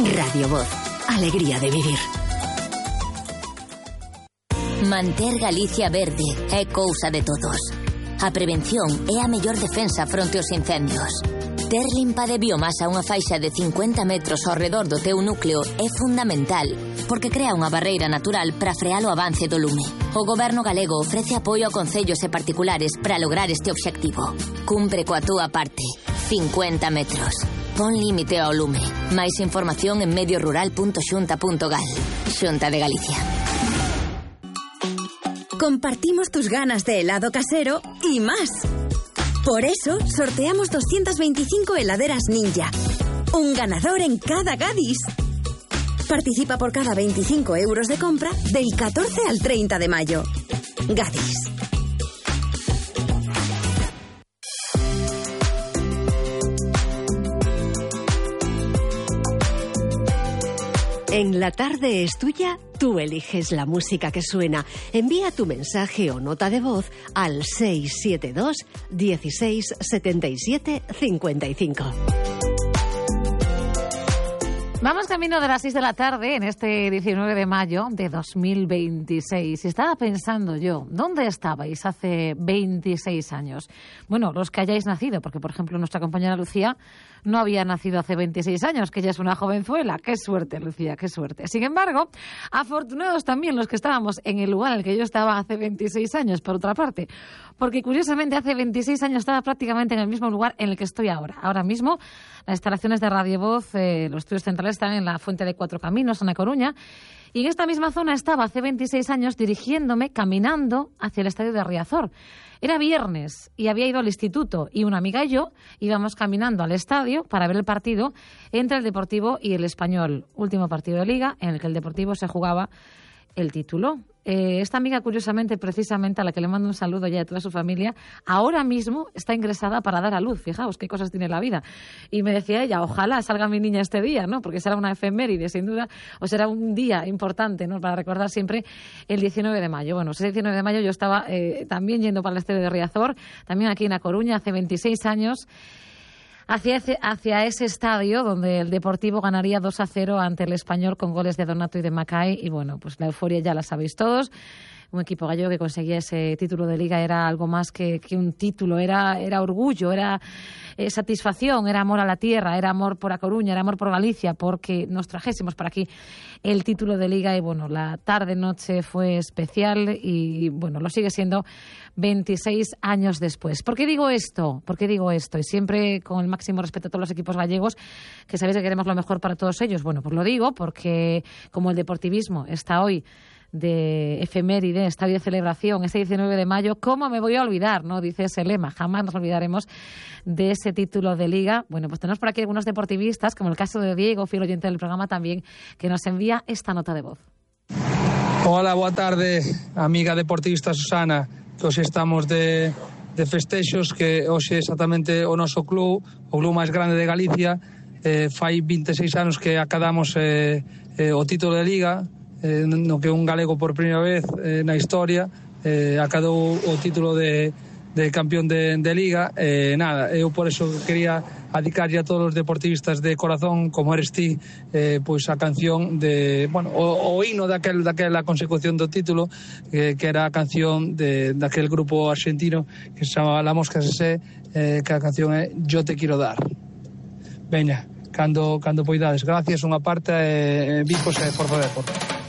Radio Voz, alegría de vivir. Manter Galicia verde é cousa de todos. A prevención é a mellor defensa fronte aos incendios. Ter limpa de biomasa unha faixa de 50 metros ao redor do teu núcleo é fundamental, porque crea unha barreira natural para frear o avance do lume. O Goberno galego ofrece apoio a concellos e particulares para lograr este obxectivo. Cumpre coa túa parte. 50 metros. Pon límite ao lume. Máis información en mediorural.xunta.gal. Xunta de Galicia. Compartimos tus ganas de helado casero y más. Por eso, sorteamos 225 heladeras Ninja. Un ganador en cada Gadis. Participa por cada 25 euros de compra del 14 al 30 de mayo. Gadis. En La Tarde es Tuya, tú eliges la música que suena. Envía tu mensaje o nota de voz al 672 16 77 55. Vamos camino de las 6 de la tarde en este 19 de mayo de 2026. Y estaba pensando yo, ¿dónde estabais hace 26 años? Bueno, los que hayáis nacido, porque por ejemplo nuestra compañera Lucía no había nacido hace 26 años, que ella es una jovenzuela. ¡Qué suerte, Lucía, qué suerte! Sin embargo, afortunados también los que estábamos en el lugar en el que yo estaba hace 26 años, por otra parte. Porque curiosamente hace 26 años estaba prácticamente en el mismo lugar en el que estoy ahora. Ahora mismo las instalaciones de Radio Voz, los estudios centrales están en la Fuente de Cuatro Caminos, en A Coruña. Y en esta misma zona estaba hace 26 años dirigiéndome, caminando hacia el estadio de Riazor. Era viernes y había ido al instituto y una amiga y yo íbamos caminando al estadio para ver el partido entre el Deportivo y el Español. Último partido de Liga en el que el Deportivo se jugaba el título. Esta amiga, curiosamente, precisamente a la que le mando un saludo ya de toda su familia, ahora mismo está ingresada para dar a luz. Fijaos qué cosas tiene la vida. Y me decía ella, ojalá salga mi niña este día, ¿no? Porque será una efeméride, sin duda, o será un día importante, ¿no? Para recordar siempre el 19 de mayo. Bueno, ese 19 de mayo yo estaba también yendo para el estadio de Riazor, también aquí en A Coruña, hace 26 años, hacia ese estadio donde el Deportivo ganaría 2-0 ante el Español con goles de Donato y de Macay. Y bueno, pues la euforia ya la sabéis todos. Un equipo gallego que conseguía ese título de Liga era algo más que un título, era orgullo, era satisfacción, era amor a la tierra, era amor por A Coruña, era amor por Galicia, porque nos trajésemos para aquí el título de Liga. Y bueno, la tarde-noche fue especial y bueno, lo sigue siendo 26 años después. ¿Por qué digo esto? Y siempre con el máximo respeto a todos los equipos gallegos, que sabéis que queremos lo mejor para todos ellos. Bueno, pues lo digo porque como el deportivismo está hoy de efeméride, estadio de celebración, este 19 de mayo, ¿cómo me voy a olvidar? ¿No? Dice ese lema, jamás nos olvidaremos de ese título de Liga. Bueno, pues tenemos por aquí algunos deportivistas, como el caso de Diego, fiel oyente del programa también, que nos envía esta nota de voz. Hola, boa tarde, amiga deportivista Susana, que hoxe estamos de festexos, que hoxe exactamente o noso club, o club máis grande de Galicia, fai 26 anos que acadamos o título de Liga, no que un galego por primeira vez na historia acadou o título de campeón de Liga. Nada, eu por eso quería dedicarlle a todos os deportivistas de corazón, como eres ti, pois a canción de, bueno, o himno daquela consecución do título, que era a canción daquel grupo argentino que se chamaba La Mosca Sesé, que a canción é Yo te quiero dar. Veña, cando poidades. Gracias unha parte, Vicos e Forza Deporte.